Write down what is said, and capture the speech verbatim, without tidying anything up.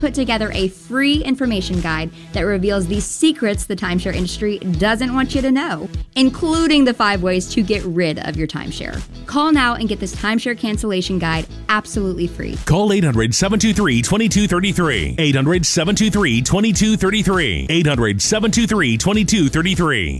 put together a free information guide that reveals the secrets the timeshare industry doesn't want you to know, including the five ways to get rid of your timeshare. Call now and get this timeshare cancellation guide absolutely free. Call eight hundred, seven two three, two two three three. eight hundred, seven two three, two two three three. eight hundred, seven two three, two two three three.